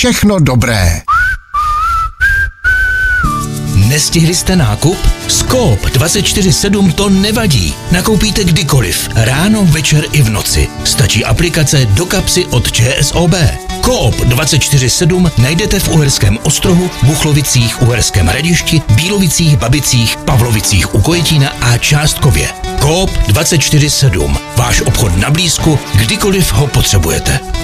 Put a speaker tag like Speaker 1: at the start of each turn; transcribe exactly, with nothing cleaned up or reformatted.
Speaker 1: všechno dobré.
Speaker 2: Nestihli jste nákup? S Coop dvacet čtyři sedm to nevadí. Nakoupíte kdykoliv, ráno, večer i v noci. Stačí aplikace do kapsy od ČSOB. Coop dvacet čtyři sedm najdete v Uherském Ostrohu, Buchlovicích, Uherském Hradišti, Bílovicích, Babicích, Pavlovicích u Kojetína a Částkově. Coop dvacet čtyři sedm. Váš obchod na blízku, kdykoliv ho potřebujete.